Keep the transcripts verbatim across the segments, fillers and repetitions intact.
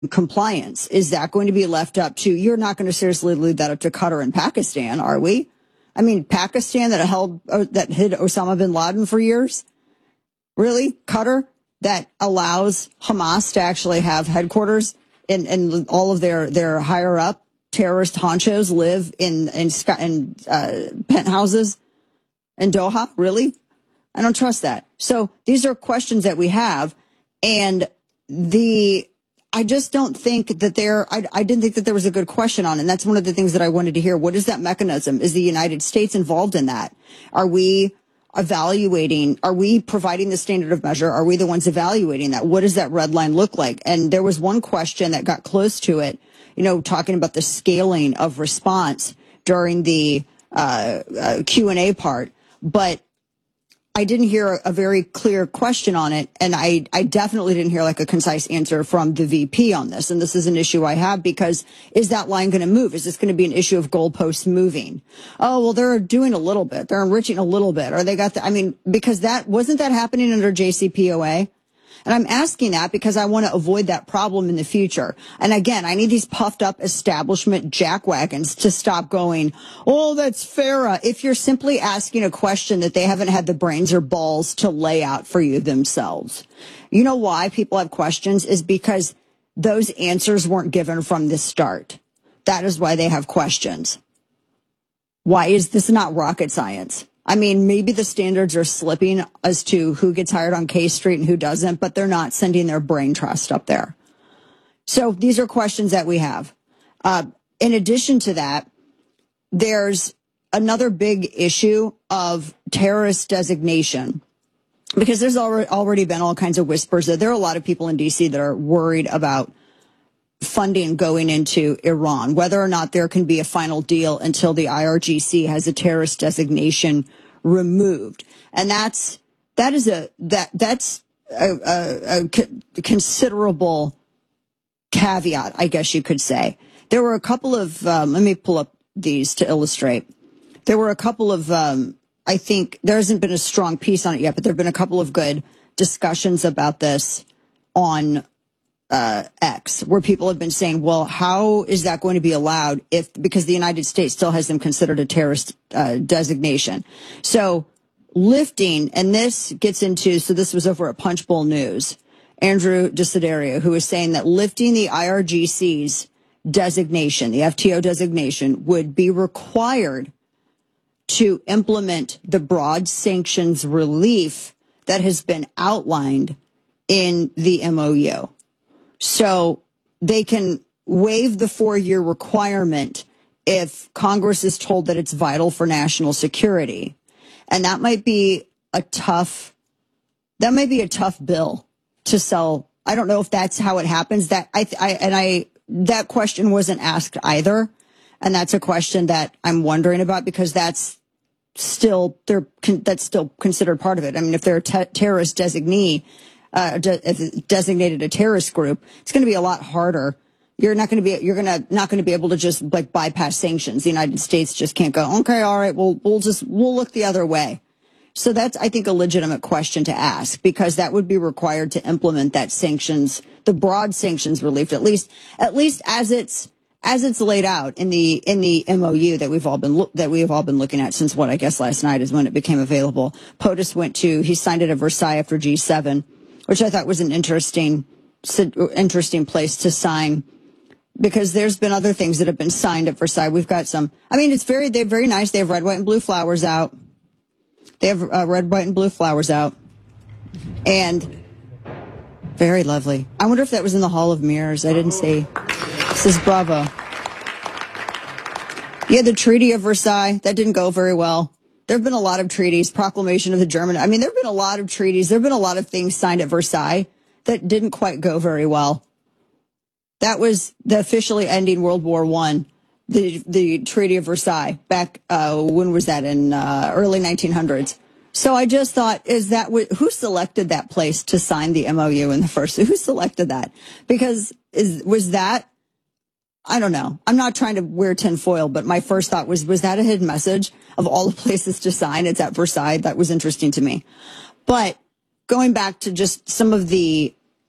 compliance? Is that going to be left up to, you're not going to seriously leave that up to Qatar and Pakistan, are we? I mean, Pakistan that held, uh, that hid Osama bin Laden for years? Really? Qatar that allows Hamas to actually have headquarters and, and all of their, their higher up terrorist honchos live in, in, in uh, penthouses in Doha? Really? I don't trust that. So these are questions that we have. And the, I just don't think that there, I, I didn't think that there was a good question on it. And that's one of the things that I wanted to hear. What is that mechanism? Is the United States involved in that? Are we evaluating, are we providing the standard of measure? Are we the ones evaluating that? What does that red line look like? And there was one question that got close to it, you know, talking about the scaling of response during the uh, uh, Q and A part. But I didn't hear a very clear question on it, and I, I definitely didn't hear like a concise answer from the V P on this. And this is an issue I have because is that line going to move? Is this going to be an issue of goalposts moving? Oh, well, they're doing a little bit. They're enriching a little bit. Or they got the, I mean, because that, wasn't that happening under J C P O A? And I'm asking that because I want to avoid that problem in the future. And again, I need these puffed up establishment jackwagons to stop going, oh, that's FARA. If you're simply asking a question that they haven't had the brains or balls to lay out for you themselves. You know why people have questions is because those answers weren't given from the start. That is why they have questions. Why is this not rocket science? I mean, maybe the standards are slipping as to who gets hired on K Street and who doesn't, but they're not sending their brain trust up there. So these are questions that we have. Uh, in addition to that, there's another big issue of terrorist designation, because there's already, already been all kinds of whispers that there are a lot of people in D C that are worried about funding going into Iran, whether or not there can be a final deal until the I R G C has a terrorist designation removed. And that's, that is a, that, that's a, a, a considerable caveat, I guess you could say. There were a couple of, um, let me pull up these to illustrate. There were a couple of, um, I think there hasn't been a strong piece on it yet, but there have been a couple of good discussions about this on Uh, X, where people have been saying, well, how is that going to be allowed if, because the United States still has them considered a terrorist uh, designation. So lifting, and this gets into, so this was over at Punchbowl News, Andrew Desiderio, who was saying that lifting the I R G C's designation, the F T O designation, would be required to implement the broad sanctions relief that has been outlined in the M O U. So they can waive the four-year requirement if Congress is told that it's vital for national security. And that might be a tough, that might be a tough bill to sell. I don't know if that's how it happens. That I, I and I, that question wasn't asked either. And that's a question that I'm wondering about, because that's still, they're, that's still considered part of it. I mean, if they're a te- terrorist designee, Uh, de- designated a terrorist group, it's going to be a lot harder. You're not going to be, you're going to, not going to be able to just like bypass sanctions. The United States just can't go, okay, all right, we'll, we'll just, we'll look the other way. So that's, I think, a legitimate question to ask, because that would be required to implement that sanctions, the broad sanctions relief, at least, at least as it's, as it's laid out in the, in the M O U that we've all been, lo- that we have all been looking at since what I guess last night is when it became available. POTUS went to, he signed it at Versailles after G seven. Which I thought was an interesting, interesting place to sign, because there's been other things that have been signed at Versailles. We've got some, I mean, it's very, they're very nice. They have red, white, and blue flowers out. They have uh, red, white, and blue flowers out. And very lovely. I wonder if that was in the Hall of Mirrors. I didn't see. This is bravo. Yeah, the Treaty of Versailles, that didn't go very well. There have been a lot of treaties, proclamation of the German. I mean, there have been a lot of treaties. There have been a lot of things signed at Versailles that didn't quite go very well. That was the officially ending World War One, the the Treaty of Versailles. Back uh, when was that? In uh, early nineteen hundreds. So I just thought, is that who selected that place to sign the M O U in the first? Who selected that? Because is was that? I don't know. I'm not trying to wear tinfoil, but my first thought was, was that a hidden message of all the places to sign? It's at Versailles. That was interesting to me. But going back to just some of the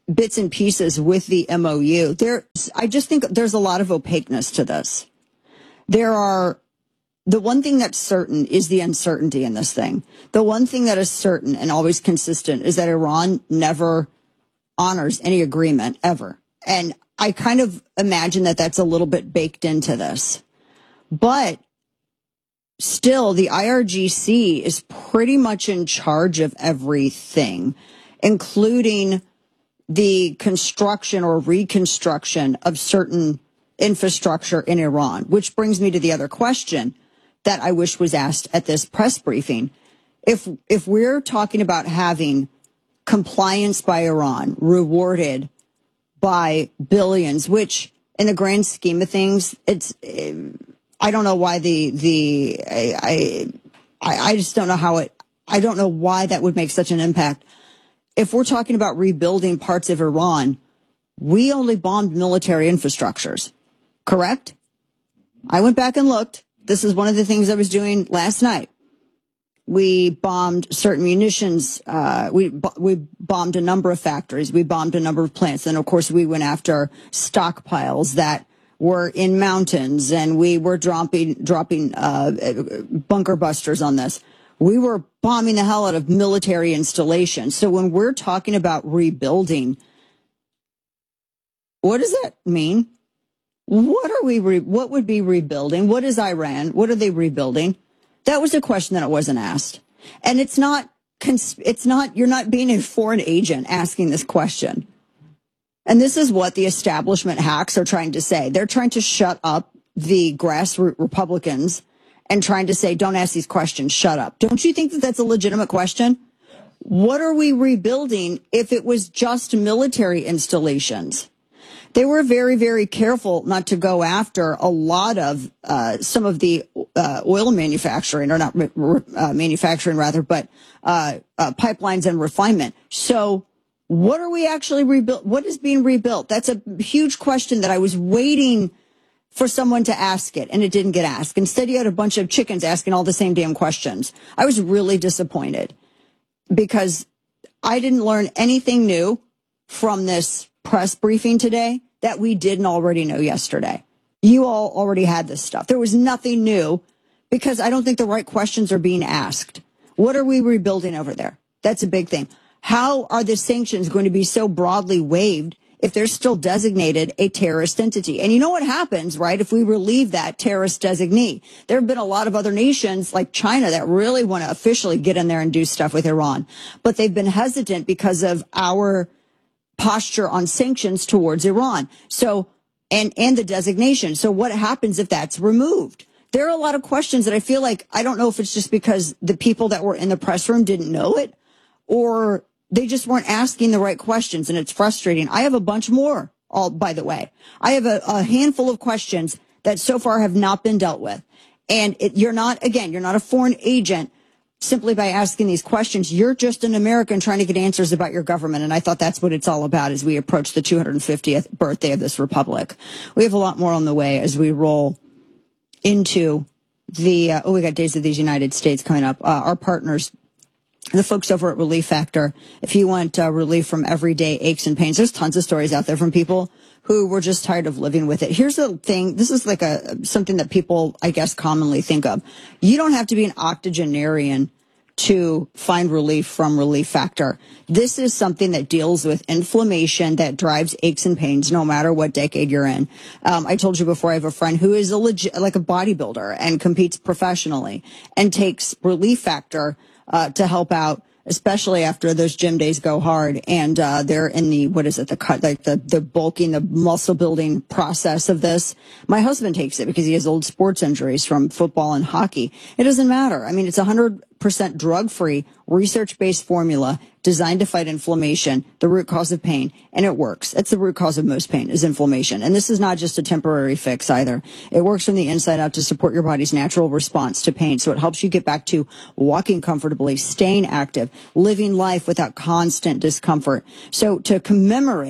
bits and pieces with the M O U. There, I just think there's a lot of opaqueness to this. There are, the one thing that's certain is the uncertainty in this thing. The one thing that is certain and always consistent is that Iran never honors any agreement ever. And I kind of imagine that that's a little bit baked into this. But still, the I R G C is pretty much in charge of everything, including the construction or reconstruction of certain infrastructure in Iran, which brings me to the other question that I wish was asked at this press briefing. If, if we're talking about having compliance by Iran rewarded by billions, which in the grand scheme of things, it's, I don't know why the, the, I, I, I just don't know how it, I don't know why that would make such an impact. If we're talking about rebuilding parts of Iran, we only bombed military infrastructures, correct? I went back and looked. This is one of the things I was doing last night. We bombed certain munitions. Uh, we we bombed a number of factories. We bombed a number of plants. And, of course, we went after stockpiles that were in mountains, and we were dropping, dropping uh, bunker busters on this. We were bombing the hell out of military installations. So when we're talking about rebuilding, what does that mean? What are we, re- what would be rebuilding? What is Iran? What are they rebuilding? That was a question that wasn't asked. And it's not, cons- it's not, you're not being a foreign agent asking this question. And this is what the establishment hacks are trying to say. They're trying to shut up the grassroots Republicans and trying to say, don't ask these questions, shut up. Don't you think that that's a legitimate question? What are we rebuilding if it was just military installations? They were very, very careful not to go after a lot of uh, some of the uh, oil manufacturing, or not uh, manufacturing rather, but uh, uh, pipelines and refinement. So what are we actually rebuilt? What is being rebuilt? That's a huge question that I was waiting for someone to ask it, and it didn't get asked. Instead, you had a bunch of chickens asking all the same damn questions. I was really disappointed because I didn't learn anything new from this press briefing today that we didn't already know yesterday. You all already had this stuff. There was nothing new because I don't think the right questions are being asked. What are we rebuilding over there? That's a big thing. How are the sanctions going to be so broadly waived if they're still designated a terrorist entity? And you know what happens, right, if we relieve that terrorist designee? There have been a lot of other nations like China that really want to officially get in there and do stuff with Iran. But they've been hesitant because of our posture on sanctions towards Iran. So, and, and the designation. So what happens if that's removed? There are a lot of questions that I feel like, I don't know if it's just because the people that were in the press room didn't know it, or they just weren't asking the right questions, and it's frustrating. I have a bunch more, all by the way. I have a, a handful of questions that so far have not been dealt with. And it, you're not, again, you're not a foreign agent simply by asking these questions. You're just an American trying to get answers about your government. And I thought that's what it's all about as we approach the two hundred fiftieth birthday of this republic. We have a lot more on the way as we roll into the, uh, oh, we got Days of these United States coming up. Uh, our partners, the folks over at Relief Factor, if you want uh, relief from everyday aches and pains, there's tons of stories out there from people who were just tired of living with it. Here's the thing. This is like a something that people, I guess, commonly think of. You don't have to be an octogenarian to find relief from Relief Factor. This is something that deals with inflammation that drives aches and pains no matter what decade you're in. Um, I told you before, I have a friend who is a legit, like a bodybuilder and competes professionally and takes Relief Factor uh, to help out, especially after those gym days go hard and uh, they're in the, what is it, the cut, like the, the bulking, the muscle building process of this. My husband takes it because he has old sports injuries from football and hockey. It doesn't matter. I mean, it's one hundred percent drug-free, research-based formula designed to fight inflammation, the root cause of pain, and it works. It's the root cause of most pain is inflammation. And this is not just a temporary fix either. It works from the inside out to support your body's natural response to pain. So it helps you get back to walking comfortably, staying active, living life without constant discomfort. So to commemorate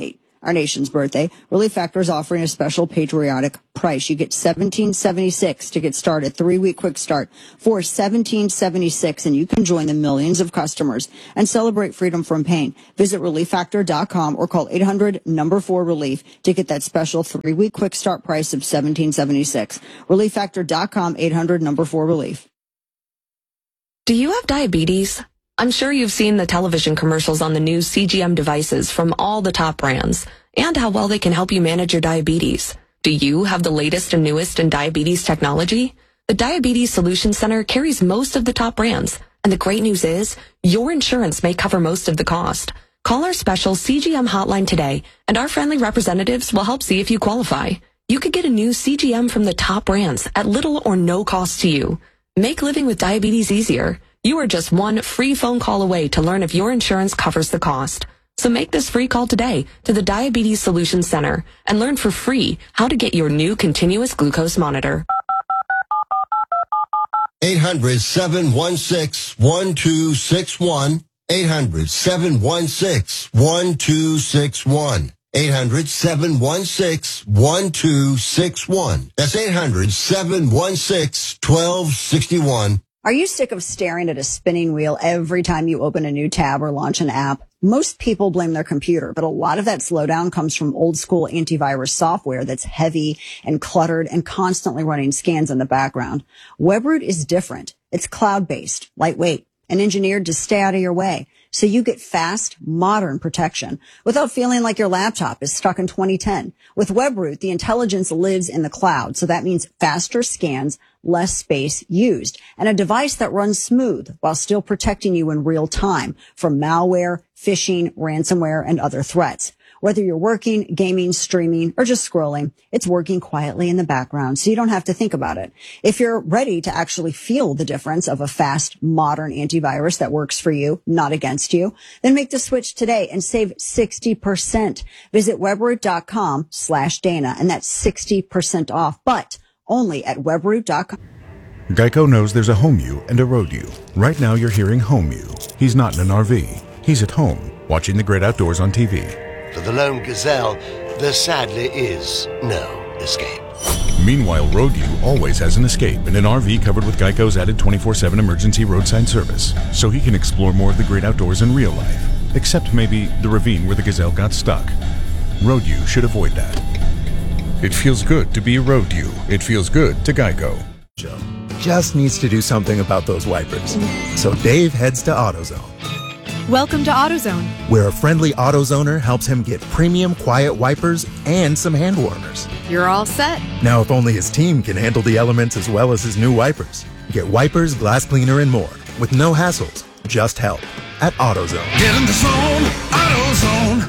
our nation's birthday, Relief Factor is offering a special patriotic price. You get seventeen seventy-six to get started, three-week quick start for seventeen seventy-six, and you can join the millions of customers and celebrate freedom from pain. Visit relief factor dot com or call eight hundred number four relief to get that special three-week quick start price of seventeen seventy-six. relief factor dot com, eight hundred number four relief. Do you have diabetes? I'm sure you've seen the television commercials on the new C G M devices from all the top brands and how well they can help you manage your diabetes. Do you have the latest and newest in diabetes technology? The Diabetes Solutions Center carries most of the top brands, and the great news is your insurance may cover most of the cost. Call our special C G M hotline today, and our friendly representatives will help see if you qualify. You could get a new C G M from the top brands at little or no cost to you. Make living with diabetes easier. You are just one free phone call away to learn if your insurance covers the cost. So make this free call today to the Diabetes Solutions Center and learn for free how to get your new continuous glucose monitor. eight hundred, seven one six, one two six one. eight hundred, seven one six, one two six one. eight hundred, seven one six, one two six one. That's eight hundred, seven one six, one two six one. Are you sick of staring at a spinning wheel every time you open a new tab or launch an app? Most people blame their computer, but a lot of that slowdown comes from old school antivirus software that's heavy and cluttered and constantly running scans in the background. Webroot is different. It's cloud-based, lightweight, and engineered to stay out of your way. So you get fast, modern protection without feeling like your laptop is stuck in twenty ten. With Webroot, the intelligence lives in the cloud. So that means faster scans, less space used, and a device that runs smooth while still protecting you in real time from malware, phishing, ransomware, and other threats. Whether you're working, gaming, streaming, or just scrolling, it's working quietly in the background, so you don't have to think about it. If you're ready to actually feel the difference of a fast, modern antivirus that works for you, not against you, then make the switch today and save sixty percent. Visit webroot.com slash Dana, and that's sixty percent off, but only at webroot dot com. Geico knows there's a home you and a road you. Right now you're hearing home you. He's not in an R V. He's at home, watching the great outdoors on T V. For the lone gazelle, there sadly is no escape. Meanwhile, Road U always has an escape in an R V covered with Geico's added twenty-four seven emergency roadside service, so he can explore more of the great outdoors in real life, except maybe the ravine where the gazelle got stuck. Road U should avoid that. It feels good to be Road U. It feels good to Geico. Joe just needs to do something about those wipers. So Dave heads to AutoZone. Welcome to AutoZone, where a friendly AutoZoner helps him get premium quiet wipers and some hand warmers. You're all set. Now, if only his team can handle the elements as well as his new wipers. Get wipers, glass cleaner, and more with no hassles, just help at AutoZone. Get in the zone, AutoZone.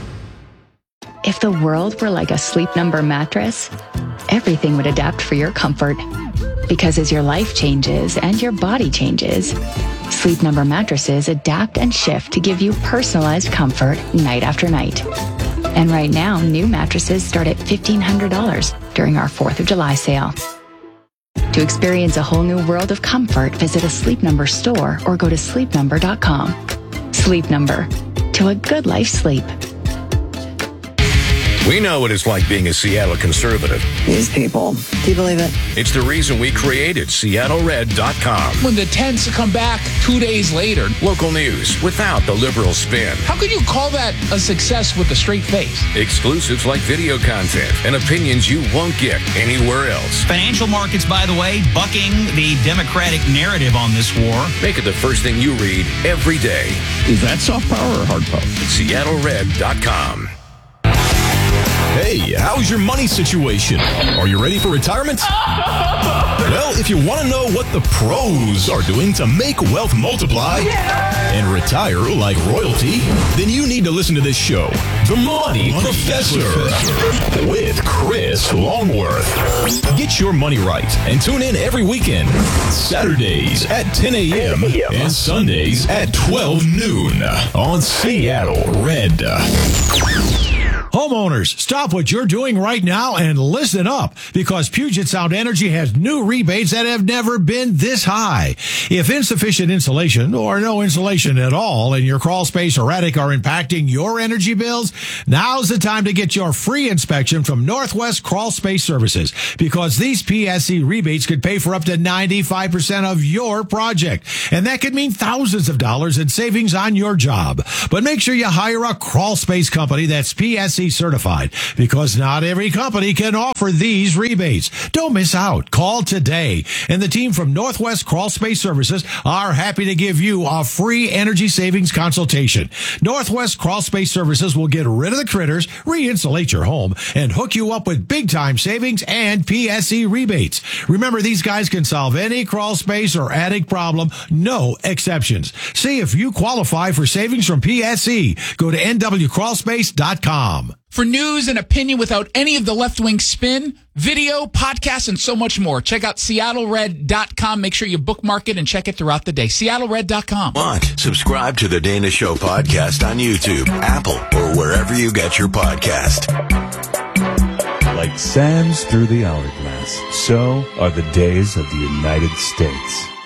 If the world were like a Sleep Number mattress, everything would adapt for your comfort. Because as your life changes and your body changes, Sleep Number mattresses adapt and shift to give you personalized comfort night after night. And right now, new mattresses start at fifteen hundred dollars during our fourth of July sale. To experience a whole new world of comfort, visit a Sleep Number store or go to sleep number dot com. Sleep Number. To a good life sleep. We know what it's like being a Seattle conservative. These people. Do you believe it? It's the reason we created Seattle Red dot com. When the tents come back two days later. Local news without the liberal spin. How could you call that a success with a straight face? Exclusives like video content and opinions you won't get anywhere else. Financial markets, by the way, bucking the Democratic narrative on this war. Make it the first thing you read every day. Is that soft power or hard power? Seattle Red dot com. Hey, how's your money situation? Are you ready for retirement? Well, if you want to know what the pros are doing to make wealth multiply yeah. and retire like royalty, then you need to listen to this show, The Money, money Professor, Professor, with Chris Longworth. Get your money right and tune in every weekend, Saturdays at ten a.m. and Sundays at twelve noon on Seattle Red. Homeowners, stop what you're doing right now and listen up, because Puget Sound Energy has new rebates that have never been this high. If insufficient insulation or no insulation at all in your crawl space or attic are impacting your energy bills, now's the time to get your free inspection from Northwest Crawl Space Services, because these P S C rebates could pay for up to ninety-five percent of your project. And that could mean thousands of dollars in savings on your job. But make sure you hire a crawl space company that's P S C certified, because not every company can offer these rebates. Don't miss out. Call today. And the team from Northwest Crawl Space Services are happy to give you a free energy savings consultation. Northwest Crawl Space Services will get rid of the critters, re-insulate your home, and hook you up with big time savings and P S C rebates. Remember, these guys can solve any crawl space or attic problem, no exceptions. See if you qualify for savings from P S C. Go to N W crawl space dot com. For news and opinion without any of the left-wing spin, video, podcasts, and so much more, check out Seattle Red dot com. Make sure you bookmark it and check it throughout the day. Seattle Red dot com. Want? Subscribe to the Dana Show podcast on YouTube, Apple, or wherever you get your podcast. Like sands through the hourglass, so are the days of the United States.